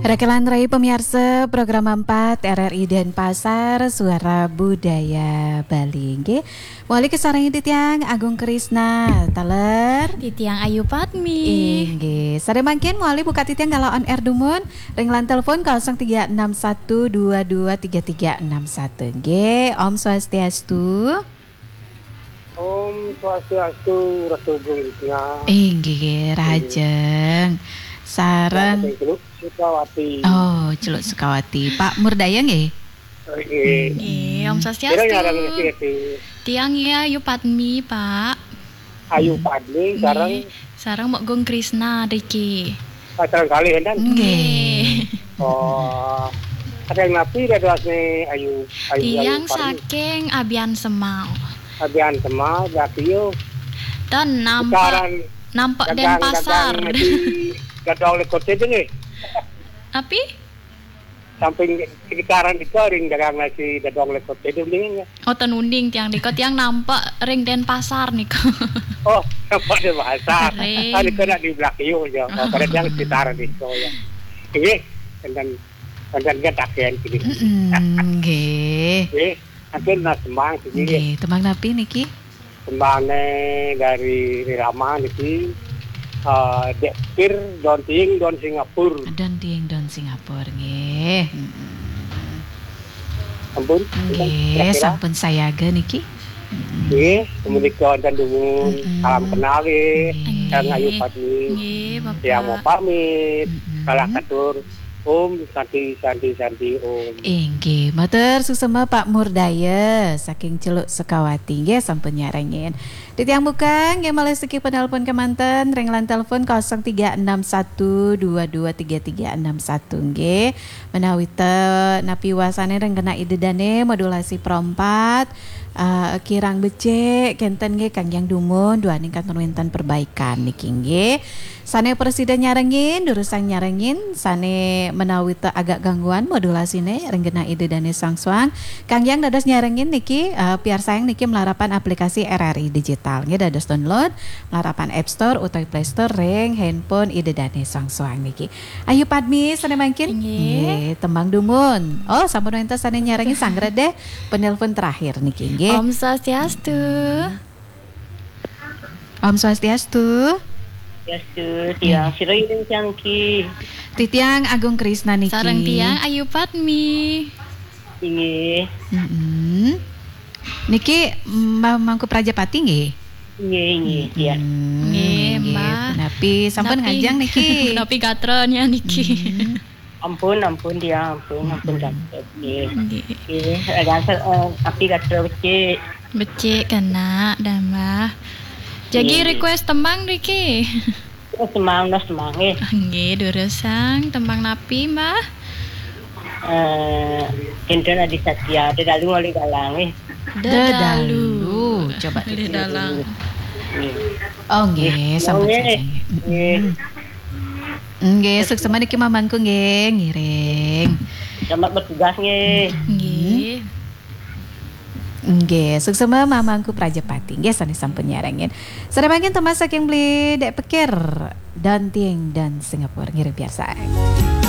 Rekelan Rai pemirsa program 4 RRI Denpasar Suara Budaya Bali nggih. Wali kesarengi Titiang Agung Krisna Taler Titiang Ayu Padmi nggih. Sare mangkin wali buka Titiang kalau on air dumun ringlan telepon 0361223361 nggih. Om Swastiastu. Om Swastiastu Ratu Gungnya. Nggih rajeng. Sareng Sukawati. Oh, Celuk Sukawati. Pak Murdaya nggih? Om Swastiastu. Tiang ya Ayu Padmi, Pak. Ayu Padmi sareng Mbok Gung Krisna Riki. Sareng kali enten. Nggih. Oh. Ada yang napi dadasne Ayu Tiang saking Abian Semau. Abian Semau Dakio. Dan nampak Denpasar. Gadang lekot itu nih. Api? Samping sekitaran itu ring dagang nasi gadang lekot itu nih. Oh tenunding tiang dikot yang nampak ring Denpasar nih. Oh, nampak Denpasar. Ring. Tadi kena di belakang ya. Pada yang sekitaran itu ya. Ini dan kita takian gini. Nggih. Nanti nak sembang sini. Nggih, tembang napi niki? Sembangnya dari Rama niki. Dekir Don Ting Don Singapura. Don Ting Don Singapura nggih. Ampun. Nggih, sampun sayaga niki. Nggih, kemudian dan dumun salam kenal nggih. Kang Ayu Padmi. Nggih, Bapak. Ya mau pamit. Kalah katur. Om Santi Om. Nggih, matur susema Pak Murdaya saking Celuk Sekawati nggih sampun nyarengin. Titiang buka nggih malih seki penelpon kemanten ringlan telepon 0361223361 nggih. Menawi napi wasane renggena idedane modulasi prompat kirang becik kenten nggih Kang Yang Dumun duaning kanton winten perbaikan niki nggih. Sane presiden nyarengin, durusang nyarengin, sane menawi agak gangguan modulasine renggena idedane sangswang. Kang Yang dados nyarengin niki piar sayang niki melarapan aplikasi RRI digital nggih dados download melarapan App Store utawi Play Store ring handphone idedane sangswang niki. Ayu Padmi sane mangkin nggih tembang dumun. Oh sampun enten sane nyarengin sanggra deh penelpon terakhir niki nggih. Om Swastiastu. Om Swastiastu. Tiang Sirailing Cangki. Titiang Agung Krisna niki. Sareng tiang Ayu Padmi. Nggih. Niki mangku Prajapati nggih. Nggih, ya. Nggih, Mbak. Napi sampun ngajang niki. Napi gatronya niki. Ampun dia, ampun dapat. Nggih. Api gatro Becik kena dah Mbah. Jadi request tembang Riki. Semang nggih. Nggih, durusang tembang napi, Mbah. Kenten adi Satya, dedalu ngoli galang Dedalu. Coba Dedalang. Oh nggih, sampun Nggih. Nggih, suksema niki mamangku nggih, ngiring. Selamat bertugas nggih. Nggih. Nggih, suksema mamangku Prajapati. Nggih, sane sampun nyarengin. Sare mangkin teman saking beli dek pikir dan Ting dan Singapura ngiring biasa.